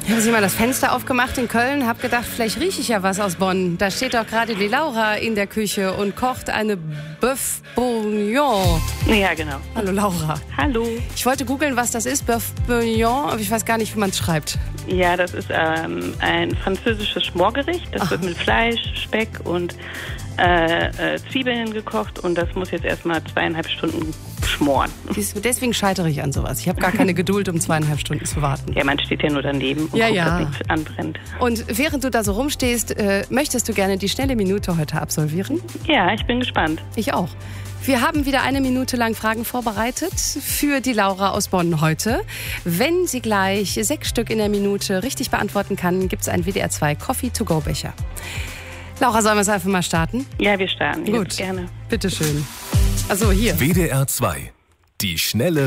Ich habe mal das Fenster aufgemacht in Köln, habe gedacht, vielleicht rieche ich ja was aus Bonn. Da steht doch gerade die Laura in der Küche und kocht eine Bœuf Bourguignon. Ja, genau. Hallo Laura. Hallo. Ich wollte googeln, was das ist, Bœuf Bourguignon, aber ich weiß gar nicht, wie man es schreibt. Ja, das ist ein französisches Schmorgericht. Das wird mit Fleisch, Speck und Zwiebeln gekocht und das muss jetzt erstmal 2,5 Stunden schmoren. Deswegen scheitere ich an sowas. Ich habe gar keine Geduld, um 2,5 Stunden zu warten. Ja, man steht ja nur daneben und guckt, dass nichts anbrennt. Und während du da so rumstehst, möchtest du gerne die schnelle Minute heute absolvieren? Ja, ich bin gespannt. Ich auch. Wir haben wieder 1 Minute lang Fragen vorbereitet für die Laura aus Bonn heute. Wenn sie gleich 6 Stück in der Minute richtig beantworten kann, gibt es einen WDR 2 Coffee-to-go-Becher. Laura, sollen wir es einfach mal starten? Ja, wir starten. Gut, gerne. Bitteschön. Also hier. WDR 2, die schnelle